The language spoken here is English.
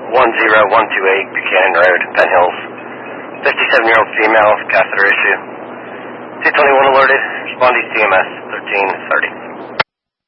10128 Buchanan Road, Penn Hills. 57-year-old female, catheter issue. 221 alerted. Responding CMS 1330.